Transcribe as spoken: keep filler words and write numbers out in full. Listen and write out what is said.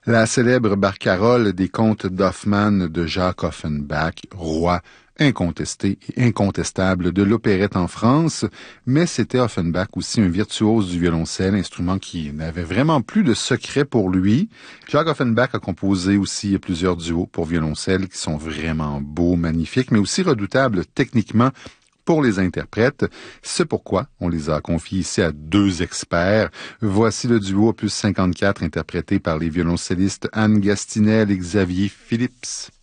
La célèbre barcarolle des contes d'Hoffmann de Jacques Offenbach, roi incontesté et incontestable de l'opérette en France, mais c'était Offenbach aussi un virtuose du violoncelle, instrument qui n'avait vraiment plus de secret pour lui. Jacques Offenbach a composé aussi plusieurs duos pour violoncelle qui sont vraiment beaux, magnifiques, mais aussi redoutables techniquement pour les interprètes. C'est pourquoi on les a confiés ici à deux experts. Voici le duo opus cinquante-quatre interprété par les violoncellistes Anne Gastinel et Xavier Phillips.